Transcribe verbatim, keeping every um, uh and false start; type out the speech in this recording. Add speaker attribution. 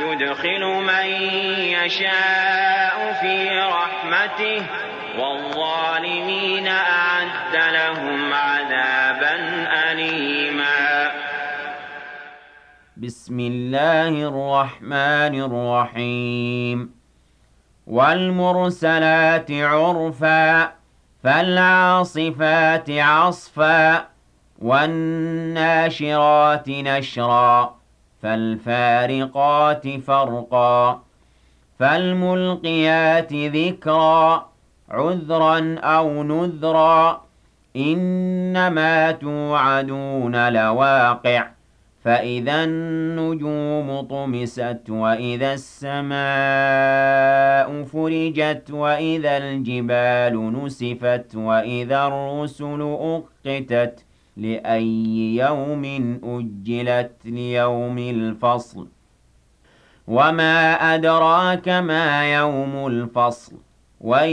Speaker 1: يدخل من يشاء في رحمته والظالمين أعد لهم عذابا أليما.
Speaker 2: بسم الله الرحمن الرحيم. والمرسلات عرفا فالعاصفات عصفا والناشرات نشرا فالفارقات فرقا فالملقيات ذكرا عذرا أو نذرا إنما توعدون لواقع فإذا النجوم طمست وإذا السماء فرجت وإذا الجبال نسفت وإذا الرسل أقتت لأي يوم أجلت ليوم الفصل وما أدراك ما يوم الفصل